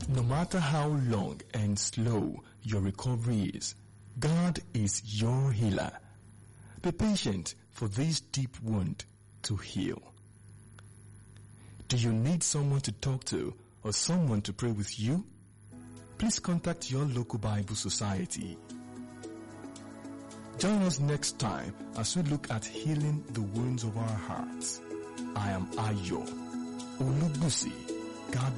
No matter how long and slow your recovery is, God is your healer. Be patient for this deep wound to heal. Do you need someone to talk to or someone to pray with you? Please contact your local Bible society. Join us next time as we look at healing the wounds of our hearts. I am Ayo Olubusi. God